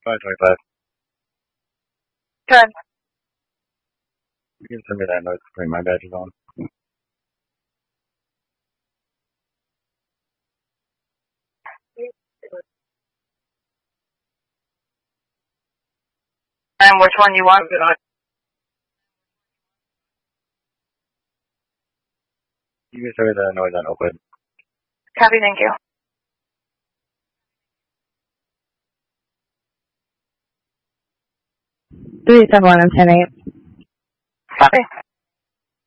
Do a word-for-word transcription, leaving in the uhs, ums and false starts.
five twenty-five. Good. You can send me that note to bring my badges on. And which one you want? You can send me that note on open. Copy, thank you. three seven one and ten eight. Copy.